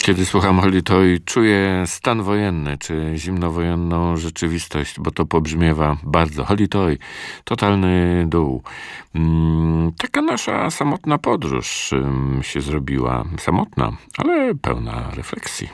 Kiedy słucham Holitoy, czuję stan wojenny czy zimnowojenną rzeczywistość, bo to pobrzmiewa bardzo. Holitoy, totalny dół. Taka nasza samotna podróż się zrobiła. Samotna, ale pełna refleksji.